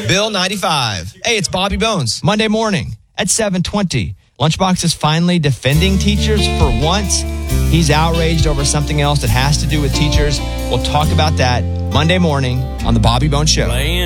Bill 95. Hey, it's Bobby Bones. Monday morning at 7:20. Lunchbox is finally defending teachers for once. He's outraged over something else that has to do with teachers. We'll talk about that Monday morning on the Bobby Bones Show.